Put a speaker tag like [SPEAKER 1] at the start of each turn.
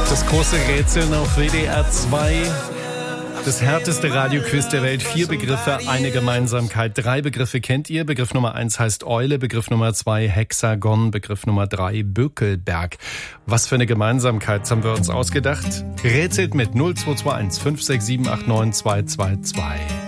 [SPEAKER 1] Das große Rätseln auf WDR 2. Das härteste Radioquiz der Welt. 4 Begriffe, eine Gemeinsamkeit. 3 Begriffe kennt ihr. Begriff Nummer 1 heißt Eule, Begriff Nummer 2 Hexagon, Begriff Nummer 3 Bökelberg. Was für eine Gemeinsamkeit haben wir uns ausgedacht? Rätselt mit 0221 567 89222.